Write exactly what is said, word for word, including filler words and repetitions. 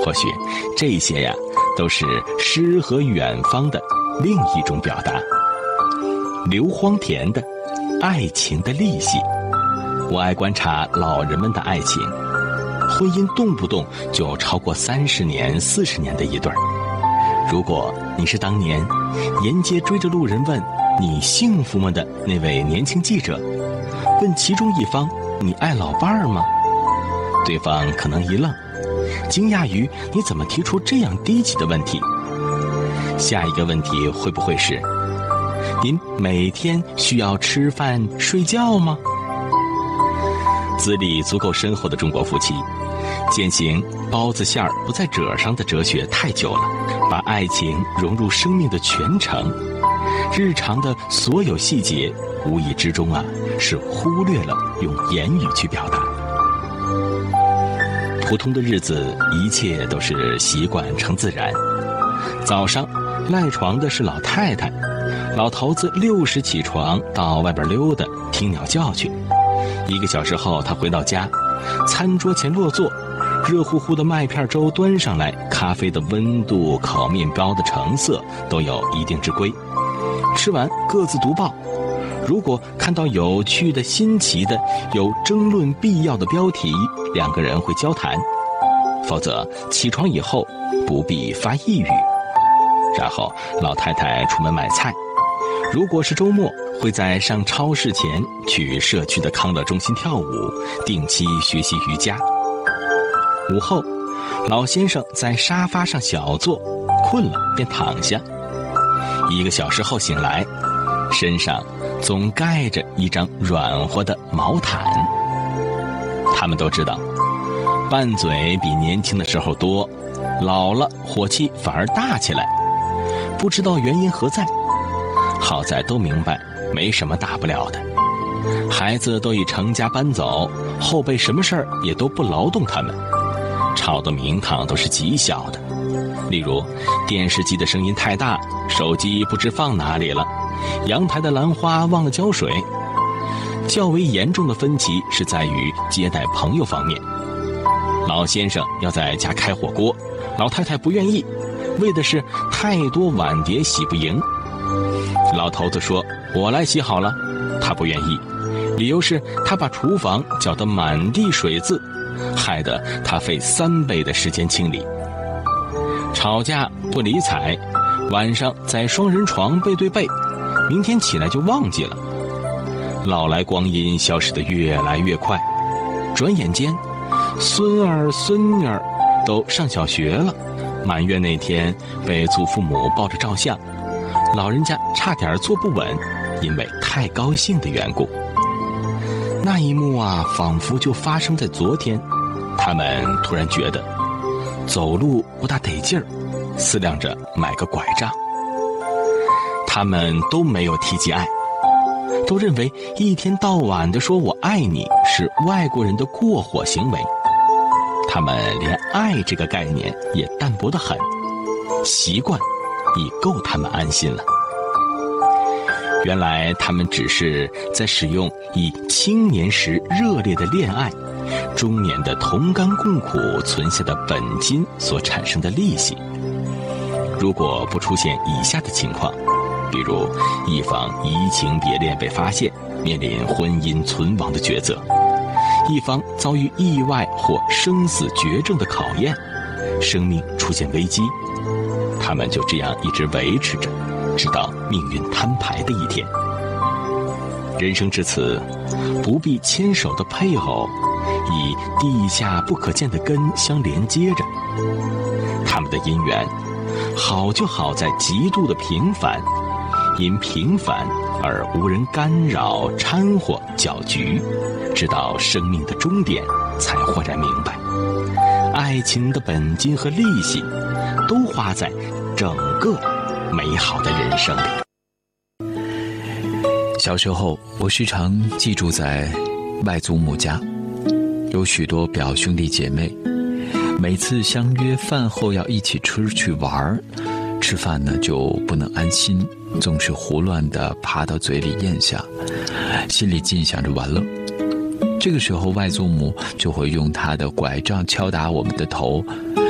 或许这些呀，都是诗和远方的另一种表达。刘荒田的爱情的利息。我爱观察老人们的爱情，婚姻动不动就超过三十年、四十年的一对儿。如果你是当年沿街追着路人问你幸福吗的那位年轻记者，问其中一方你爱老伴儿吗？对方可能一愣，惊讶于你怎么提出这样低级的问题。下一个问题会不会是，您每天需要吃饭睡觉吗？资历足够深厚的中国夫妻，践行包子馅儿不在褶上的哲学太久了，把爱情融入生命的全程，日常的所有细节，无意之中啊，是忽略了用言语去表达。普通的日子，一切都是习惯成自然。早上赖床的是老太太，老头子六时起床到外边溜达听鸟叫去。一个小时后他回到家，餐桌前落座，热乎乎的麦片粥端上来，咖啡的温度、烤面包的成色都有一定之规。吃完各自读报，如果看到有趣的、新奇的、有争论必要的标题，两个人会交谈，否则起床以后不必发一语。然后老太太出门买菜，如果是周末，会在上超市前去社区的康乐中心跳舞，定期学习瑜伽。午后，老先生在沙发上小坐，困了便躺下。一个小时后醒来，身上总盖着一张软和的毛毯。他们都知道，拌嘴比年轻的时候多，老了火气反而大起来，不知道原因何在。好在都明白没什么大不了的，孩子都已成家搬走，后辈什么事儿也都不劳动他们，吵得名堂都是极小的。例如电视机的声音太大，手机不知放哪里了，阳台的兰花忘了浇水。较为严重的分歧是在于接待朋友方面，老先生要在家开火锅，老太太不愿意，为的是太多碗碟洗不赢。老头子说我来洗好了，他不愿意，理由是他把厨房搅得满地水渍，害得他费三倍的时间清理。吵架不理睬，晚上在双人床背对背，明天起来就忘记了。老来光阴消失得越来越快，转眼间孙儿孙女儿都上小学了。满月那天被祖父母抱着照相，老人家差点坐不稳，因为太高兴的缘故。那一幕啊，仿佛就发生在昨天。他们突然觉得走路不大得劲儿，思量着买个拐杖。他们都没有提及爱，都认为一天到晚地说我爱你是外国人的过火行为。他们连爱这个概念也淡薄得很，习惯已够他们安心了。原来他们只是在使用以青年时热烈的恋爱，中年的同甘共苦存下的本金所产生的利息。如果不出现以下的情况，比如一方移情别恋被发现，面临婚姻存亡的抉择，一方遭遇意外或生死绝症的考验，生命出现危机，他们就这样一直维持着，直到命运摊牌的一天。人生至此，不必牵手的配偶，以地下不可见的根相连接着。他们的姻缘，好就好在极度的平凡，因平凡而无人干扰、掺和、搅局，直到生命的终点，才豁然明白，爱情的本金和利息，都花在整个美好的人生里。 小时候，我时常寄住在外祖母家，有许多表兄弟姐妹，每次相约饭后要一起出去玩，吃饭呢就不能安心，总是胡乱地爬到嘴里咽下，心里尽想着玩乐。这个时候外祖母就会用她的拐杖敲打我们的头，